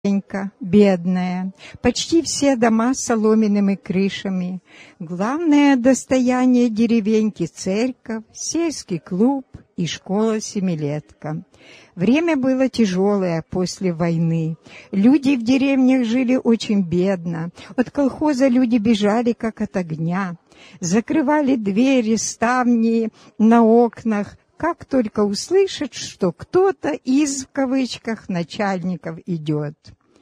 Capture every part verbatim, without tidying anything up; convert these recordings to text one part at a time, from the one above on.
деревенька, бедная, почти все дома с соломенными крышами. Главное достояние деревеньки — церковь, сельский клуб и школа-семилетка. Время было тяжелое после войны. Люди в деревнях жили очень бедно. От колхоза люди бежали, как от огня. Закрывали двери, ставни на окнах, как только услышат, что кто-то из, в кавычках, начальников идет.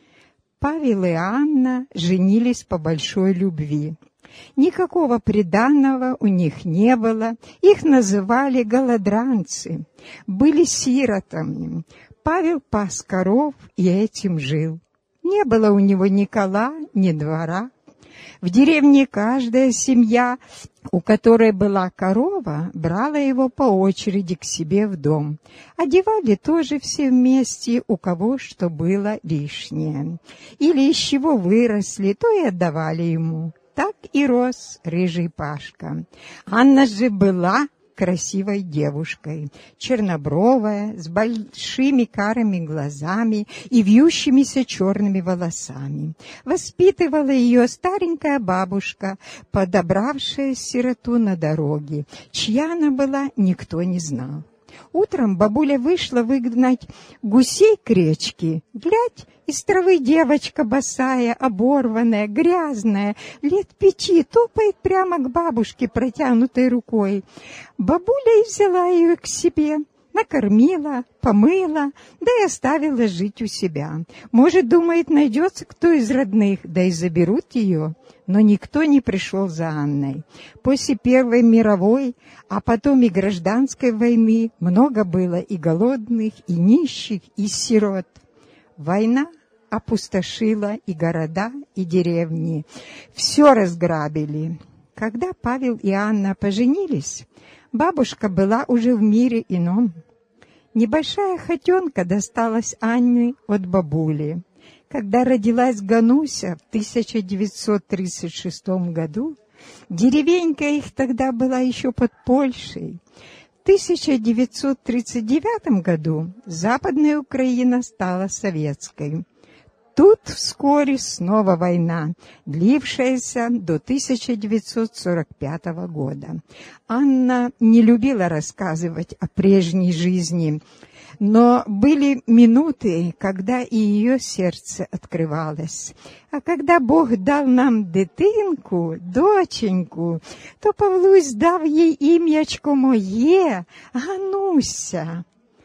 Павел и Анна женились по большой любви. Никакого приданого у них не было, их называли голодранцы, были сиротами. Павел пас коров и этим жил. Не было у него ни кола, ни двора. В деревне каждая семья, у которой была корова, брала его по очереди к себе в дом. Одевали тоже все вместе, у кого что было лишнее. Или из чего выросли, то и отдавали ему. Так и рос рыжий Пашка. Анна же была красивой девушкой, чернобровая, с большими карими глазами и вьющимися черными волосами. Воспитывала ее старенькая бабушка, подобравшая сироту на дороге. Чья она была, никто не знал. Утром бабуля вышла выгнать гусей к речке. Глядь, из травы девочка босая, оборванная, грязная, лет пяти, топает прямо к бабушке протянутой рукой. Бабуля и взяла ее к себе, накормила, помыла, да и оставила жить у себя. Может, думает, найдется кто из родных, да и заберут ее. Но никто не пришел за Анной. После Первой мировой, а потом и гражданской войны много было и голодных, и нищих, и сирот. Война опустошила и города, и деревни. Все разграбили. Когда Павел и Анна поженились, бабушка была уже в мире ином. Небольшая хотенка досталась Анне от бабули. Когда родилась Гануся в тысяча девятьсот тридцать шестом году, деревенька их тогда была еще под Польшей. В тысяча девятьсот тридцать девятом году Западная Украина стала советской. Тут вскоре снова война, длившаяся до тысяча девятьсот сорок пятого года. Анна не любила рассказывать о прежней жизни, но были минуты, когда и ее сердце открывалось. А когда Бог дал нам дитинку, доченьку, то Павлусь дав їй ім'ячко моє, Гануся.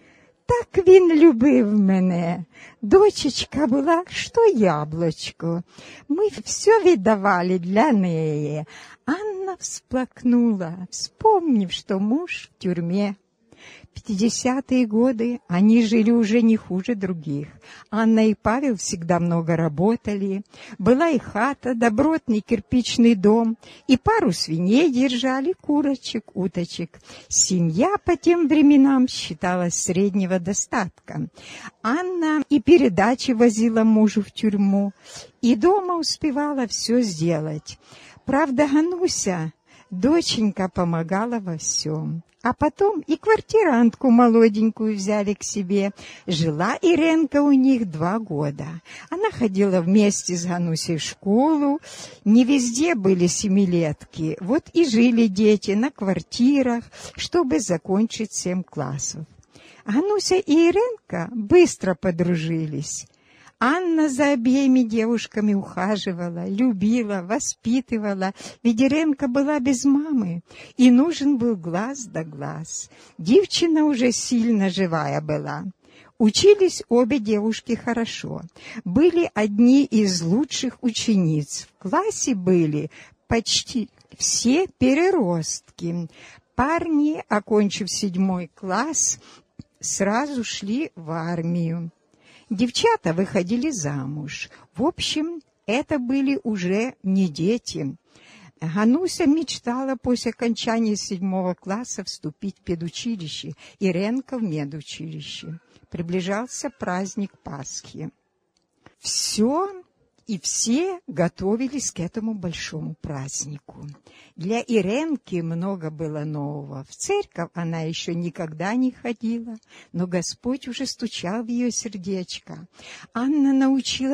Так він любив мене. Дочечка була, що яблочко. Ми все віддавали для неї. Анна всплакнула, вспомнив, что муж в тюрьме. В пятидесятые годы они жили уже не хуже других. Анна и Павел всегда много работали. Была и хата, добротный кирпичный дом, и пару свиней держали, курочек, уточек. Семья по тем временам считалась среднего достатка. Анна и передачи возила мужу в тюрьму, и дома успевала все сделать. Правда, Гануся, доченька, помогала во всем. А потом и квартирантку молоденькую взяли к себе. Жила Иренка у них два года. Она ходила вместе с Ганусей в школу. Не везде были семилетки. Вот и жили дети на квартирах, чтобы закончить семь классов. Гануся и Иренка быстро подружились. Анна за обеими девушками ухаживала, любила, воспитывала, ведь Иренка была без мамы, и нужен был глаз да глаз. Девчина уже сильно живая была. Учились обе девушки хорошо, были одни из лучших учениц. В классе были почти все переростки. Парни, окончив седьмой класс, сразу шли в армию. Девчата выходили замуж. В общем, это были уже не дети. Гануся мечтала после окончания седьмого класса вступить в педучилище, Иренка в медучилище. Приближался праздник Пасхи. Все И все готовились к этому большому празднику. Для Иренки много было нового. В церковь она еще никогда не ходила, но Господь уже стучал в ее сердечко. Анна научила